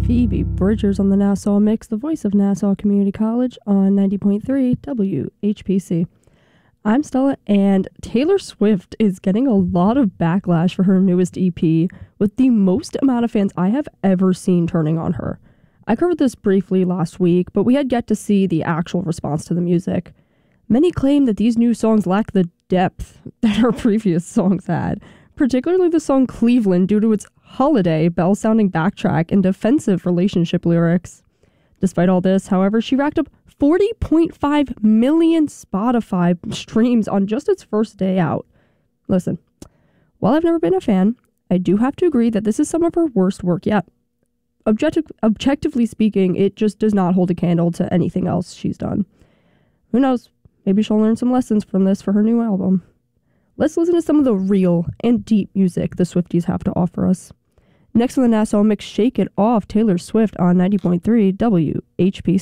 Phoebe Bridgers on the Nassau Mix, the voice of Nassau Community College on 90.3 WHPC. I'm Stella, and Taylor Swift is getting a lot of backlash for her newest EP, with the most amount of fans I have ever seen turning on her. I covered this briefly last week, but we had yet to see the actual response to the music. Many claim that these new songs lack the depth that her previous songs had, particularly the song Cleveland, due to its holiday, bell-sounding backtrack and defensive relationship lyrics. Despite all this, however, she racked up 40.5 million Spotify streams on just its first day out. Listen, while I've never been a fan, I do have to agree that this is some of her worst work yet. Objectively speaking, it just does not hold a candle to anything else she's done. Who knows? Maybe she'll learn some lessons from this for her new album. Let's listen to some of the real and deep music the Swifties have to offer us. Next on the Nassau Mix, Shake It Off, Taylor Swift on 90.3 WHPC.